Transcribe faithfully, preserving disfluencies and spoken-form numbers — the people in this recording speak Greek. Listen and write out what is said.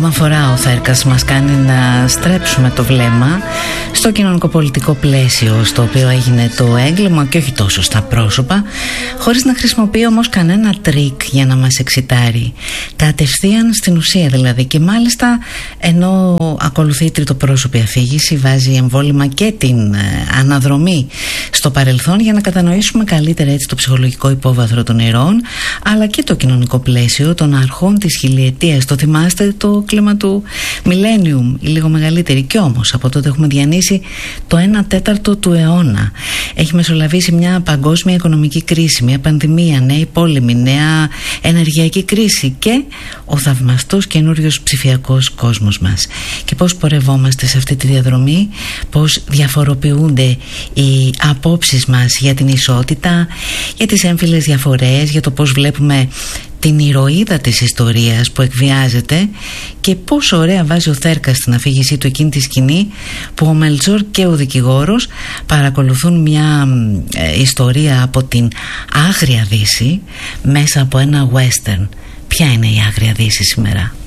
ακόμα φορά ο Θέρκας μας κάνει να στρέψουμε το βλέμμα στο κοινωνικοπολιτικό πλαίσιο στο οποίο έγινε το έγκλημα και όχι τόσο στα πρόσωπα, χωρίς να χρησιμοποιεί όμως κανένα τρίκ για να μας εξητάρει, κατευθείαν στην ουσία δηλαδή. Και μάλιστα ενώ ακολουθεί τριτοπρόσωπη αφήγηση, βάζει εμβόλυμα και την ε, αναδρομή στο παρελθόν για να κατανοήσουμε καλύτερα έτσι το ψυχολογικό υπόβαθρο των ηρώων, αλλά και το κοινωνικό πλαίσιο των αρχών της χιλιετίας. Το θυμάστε το κλίμα του Millennium, η λίγο μεγαλύτερη, κι όμως από τότε έχουμε διανύσει το ένα τέταρτο του αιώνα. Έχει μεσολαβήσει μια παγκόσμια οικονομική κρίση, μια πανδημία, νέοι πόλεμοι, νέα ενεργειακή κρίση και ο θαυμαστός καινούριος ψηφιακός κόσμος μας. Και πώς πορευόμαστε σε αυτή τη διαδρομή, πώς διαφοροποιούνται οι απόψεις μας για την ισότητα, για τις έμφυλες διαφορές, για το πώς βλέπουμε την ηρωίδα της ιστορίας που εκβιάζεται και πόσο ωραία βάζει ο Θέρκας στην αφήγησή του εκείνη τη σκηνή που ο Μελτσόρ και ο δικηγόρος παρακολουθούν μια ε, ιστορία από την Άγρια Δύση μέσα από ένα western. Ποια είναι η Άγρια Δύση σήμερα?